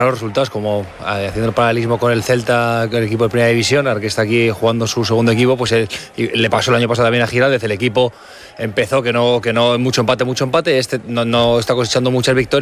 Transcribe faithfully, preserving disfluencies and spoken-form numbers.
Los resultados, como eh, haciendo el paralelismo con el Celta, con el equipo de primera división, ahora que está aquí jugando su segundo equipo, pues él, le pasó el año pasado también a Giraldez. El equipo empezó que no, que no mucho empate, mucho empate, este no, no está cosechando muchas victorias.